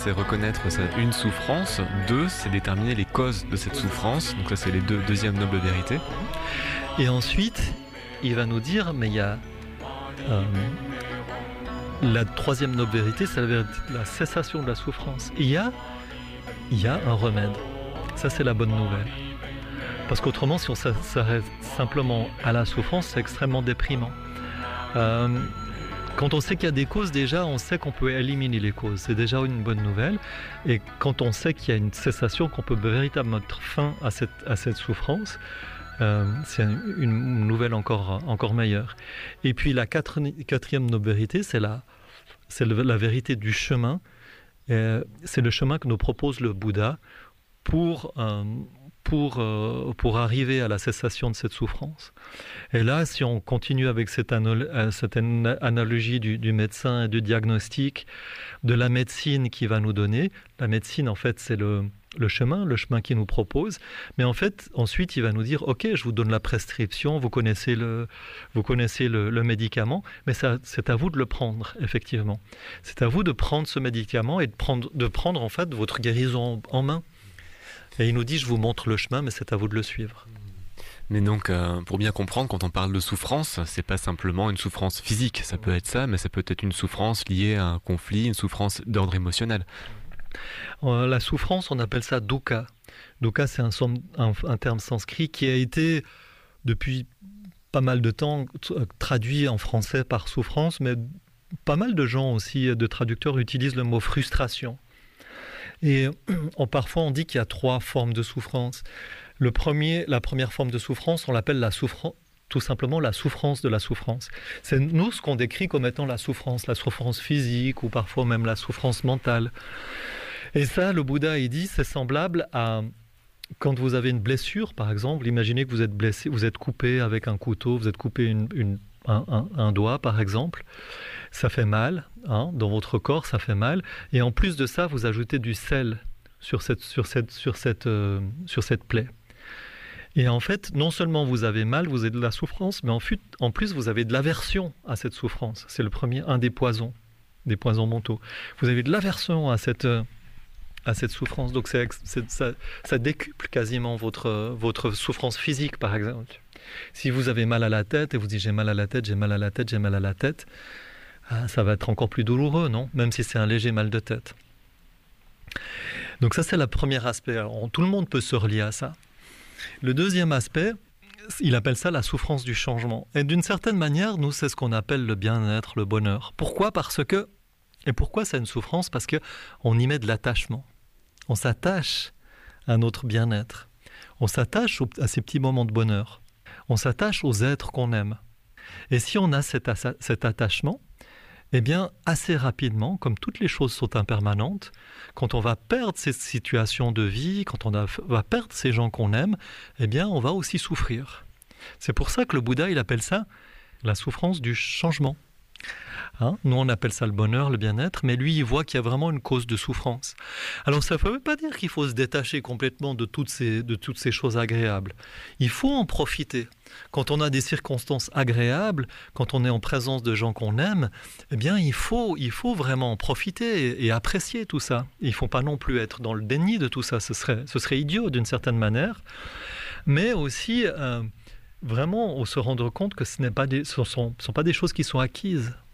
c'est reconnaître une souffrance. 2, c'est déterminer les causes de cette souffrance. Donc ça, c'est les deuxième noble vérité. Et ensuite, il va nous dire, mais il y a la troisième noble vérité, c'est la cessation de la souffrance. Et il y a un remède. Ça, c'est la bonne nouvelle. Parce qu'autrement, si on s'arrête simplement à la souffrance, c'est extrêmement déprimant. Quand on sait qu'il y a des causes, déjà, on sait qu'on peut éliminer les causes. C'est déjà une bonne nouvelle. Et quand on sait qu'il y a une cessation, qu'on peut véritablement mettre fin à cette souffrance, c'est une nouvelle encore meilleure. Et puis la quatrième noble vérité, c'est la vérité du chemin. C'est le chemin que nous propose le Bouddha pour arriver à la cessation de cette souffrance. Et là, si on continue avec cette analogie du médecin et du diagnostic, de la médecine qui va nous donner, la médecine, en fait, c'est le chemin qu'il nous propose, mais en fait, ensuite, il va nous dire, ok, je vous donne la prescription, vous connaissez le médicament, mais c'est à vous de le prendre, effectivement. C'est à vous de prendre ce médicament et de prendre en fait, votre guérison en main. Et il nous dit, je vous montre le chemin, mais c'est à vous de le suivre. Mais donc, pour bien comprendre, quand on parle de souffrance, c'est pas simplement une souffrance physique, ça peut être ça, mais ça peut être une souffrance liée à un conflit, une souffrance d'ordre émotionnel. La souffrance, on appelle ça dukkha. Dukkha, c'est un terme sanskrit qui a été, depuis pas mal de temps, traduit en français par souffrance, mais pas mal de gens aussi, de traducteurs, utilisent le mot frustration. Et parfois, on dit qu'il y a 3 formes de souffrance. La première forme de souffrance, on l'appelle tout simplement la souffrance de la souffrance. C'est nous ce qu'on décrit comme étant la souffrance physique ou parfois même la souffrance mentale. Et ça, le Bouddha, il dit, c'est semblable à quand vous avez une blessure, par exemple. Imaginez que vous êtes blessé, vous êtes coupé avec un couteau, vous êtes coupé un doigt, par exemple. Ça fait mal, dans votre corps, ça fait mal. Et en plus de ça, vous ajoutez du sel sur cette plaie. Et en fait, non seulement vous avez mal, vous avez de la souffrance, mais en plus, vous avez de l'aversion à cette souffrance. C'est un des poisons mentaux. Vous avez de l'aversion à cette souffrance. Donc ça décuple quasiment votre souffrance physique, par exemple. Si vous avez mal à la tête et vous dites j'ai mal à la tête, j'ai mal à la tête, j'ai mal à la tête, ça va être encore plus douloureux, non ? Même si c'est un léger mal de tête. Donc ça, c'est le premier aspect. Alors, tout le monde peut se relier à ça. Le deuxième aspect, il appelle ça la souffrance du changement. Et d'une certaine manière, nous, c'est ce qu'on appelle le bien-être, le bonheur. Pourquoi ? Et pourquoi c'est une souffrance ? Parce qu'on y met de l'attachement. On s'attache à notre bien-être. On s'attache à ces petits moments de bonheur. On s'attache aux êtres qu'on aime. Et si on a cet attachement, eh bien, assez rapidement, comme toutes les choses sont impermanentes, quand on va perdre ces situations de vie, quand on va perdre ces gens qu'on aime, eh bien, on va aussi souffrir. C'est pour ça que le Bouddha, il appelle ça la souffrance du changement. Nous, on appelle ça le bonheur, le bien-être, mais lui, il voit qu'il y a vraiment une cause de souffrance. Alors, ça ne veut pas dire qu'il faut se détacher complètement de toutes ces choses agréables. Il faut en profiter. Quand on a des circonstances agréables, quand on est en présence de gens qu'on aime, eh bien, il faut vraiment en profiter et apprécier tout ça. Il ne faut pas non plus être dans le déni de tout ça. Ce serait idiot d'une certaine manière. Mais aussi, vraiment, se rendre compte que ce ne sont pas des choses qui sont acquises.